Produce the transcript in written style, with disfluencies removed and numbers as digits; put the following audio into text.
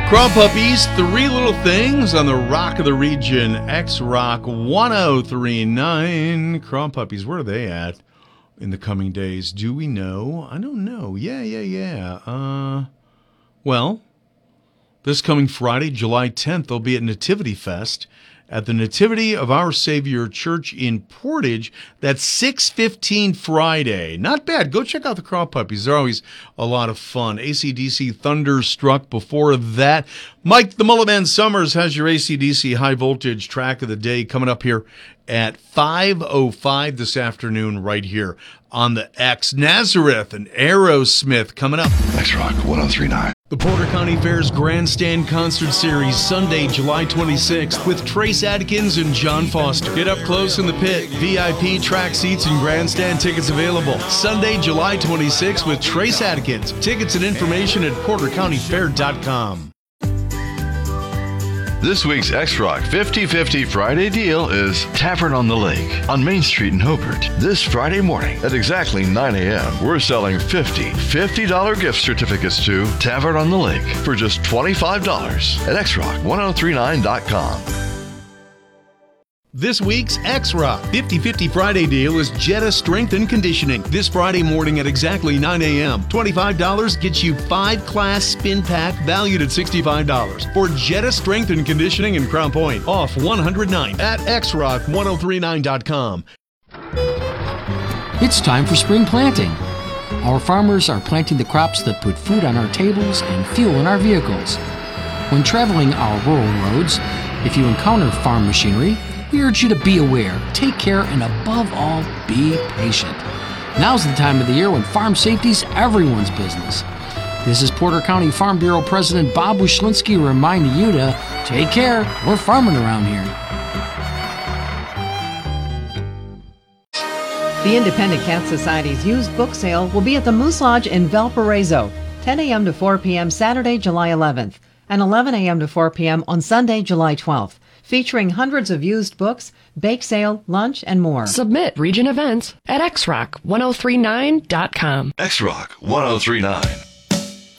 Craw Puppies, Three Little Things on the Rock of the Region, X-Rock 1039. Craw Puppies, where are they at in the coming days? Do we know? I don't know. Yeah. Well, this coming Friday, July 10th, they'll be at Nativity Fest at the Nativity of Our Savior Church in Portage. That's 6:15 Friday. Not bad. Go check out the Craw Puppies. They're always a lot of fun. AC/DC Thunderstruck before that. Mike the Mullet Man Summers has your AC/DC high voltage track of the day coming up here at 5:05 this afternoon right here on the X. Nazareth and Aerosmith coming up. X-Rock 1039. The Porter County Fair's Grandstand Concert Series, Sunday, July 26th, with Trace Adkins and John Foster. Get up close in the pit. VIP track seats and grandstand tickets available. Sunday, July 26th, with Trace Adkins. Tickets and information at portercountyfair.com. This week's X-Rock 50/50 Friday deal is Tavern on the Lake on Main Street in Hobart. This Friday morning at exactly 9 a.m., we're selling $50 gift certificates to Tavern on the Lake for just $25 at xrock1039.com. This week's X-Rock 50/50 Friday deal is Jetta Strength and Conditioning. This Friday morning at exactly 9 a.m. $25 gets you 5-class spin pack valued at $65 for Jetta Strength and Conditioning in Crown Point off 109 at xrock1039.com. It's time for spring planting. Our farmers are planting the crops that put food on our tables and fuel in our vehicles. When traveling our rural roads, if you encounter farm machinery, we urge you to be aware, take care, and above all, be patient. Now's the time of the year when farm safety's everyone's business. This is Porter County Farm Bureau President Bob Wyszlinski reminding you to take care. We're farming around here. The Independent Cat Society's used book sale will be at the Moose Lodge in Valparaiso, 10 a.m. to 4 p.m. Saturday, July 11th, and 11 a.m. to 4 p.m. on Sunday, July 12th. Featuring hundreds of used books, bake sale, lunch, and more. Submit Region Events at xrock1039.com. X-Rock 1039.